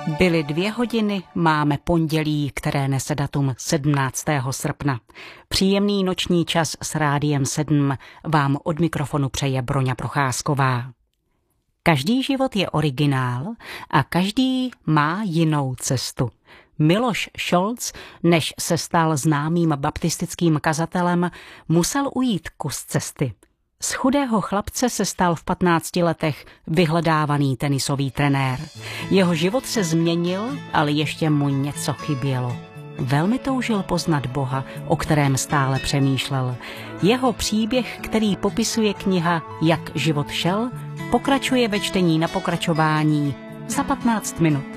Byly 2 hodiny, máme pondělí, které nese datum 17. srpna. Příjemný noční čas s Rádiem 7 vám od mikrofonu přeje Broňa Procházková. Každý život je originál a každý má jinou cestu. Miloš Šolc, než se stal známým baptistickým kazatelem, musel ujít kus cesty. Z chudého chlapce se stal v 15 letech vyhledávaný tenisový trenér. Jeho život se změnil, ale ještě mu něco chybělo. Velmi toužil poznat Boha, o kterém stále přemýšlel. Jeho příběh, který popisuje kniha Jak život šel, pokračuje ve čtení na pokračování za 15 minut.